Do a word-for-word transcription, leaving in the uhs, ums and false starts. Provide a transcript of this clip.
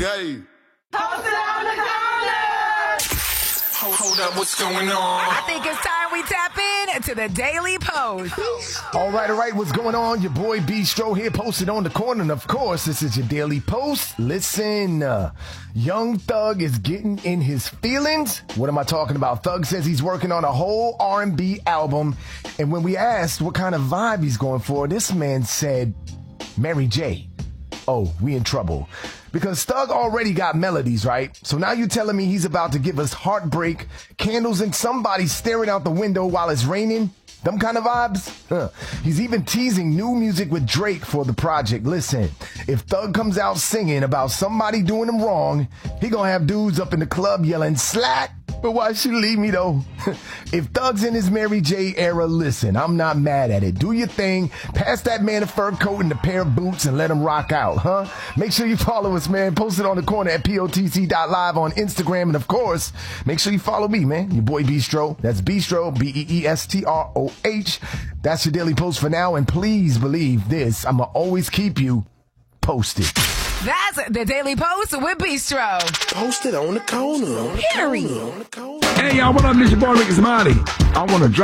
hey. Post it on the corner. Hold, hold up, what's going on? I think it's time we tap in to the Daily Post. All right, all right, what's going on? Your boy Bistro here, posted on the corner. And of course, this is your Daily Post. Listen, uh, Young Thug is getting in his feelings. What am I talking about? Thug says he's working on a whole R and B album. And when we asked what kind of vibe he's going for, this man said, Mary J. Oh, we in trouble. Because Thug already got melodies, right? So now you're telling me he's about to give us heartbreak, candles, and somebody staring out the window while it's raining? Them kind of vibes? Huh. He's even teasing new music with Drake for the project. Listen, if Thug comes out singing about somebody doing him wrong, he gonna have dudes up in the club yelling, slack. But why should leave me though? If Thug's in his Mary J era, listen, I'm not mad at it. Do your thing. Pass that man a fur coat and a pair of boots and let him rock out, huh? Make sure you follow us, man. Post it on the corner at P O T C dot live on Instagram. And of course, make sure you follow me, man. Your boy Bistro. That's Bistro, B E E S T R O H. That's your Daily Post for now. And please believe this, I'm going to always keep you posted. That's the Daily Post with Bistro. Post it on the corner. Period. On the corner. Hey, y'all, what up? This your boy Ricky Smiley. I want to drop